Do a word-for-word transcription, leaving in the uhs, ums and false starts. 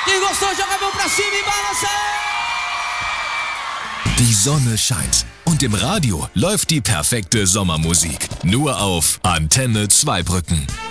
Quem gostou, joga a mão pra cima e balança! Die Sonne scheint und im Radio läuft die perfekte Sommermusik. Nur auf Antenne Zweibrücken.